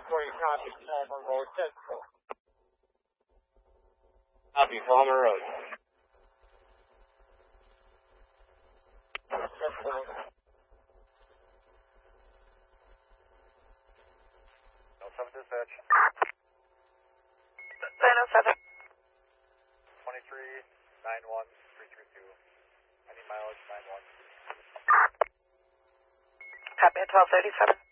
copy, Palmer Road, Central. Copy, Palmer Road. No 7 dispatch. 907. 23-91-332. Any mileage 91. Copy at 1237.